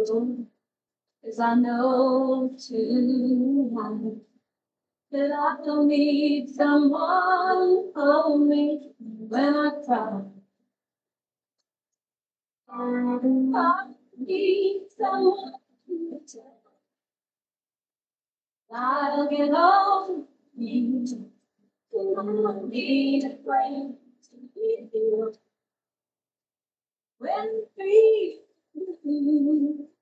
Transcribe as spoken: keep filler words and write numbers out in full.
'Cause I know tonight that I don't need someone to hold me when I cry. I need someone to tell I'll get over you. I need a friend to be here when free.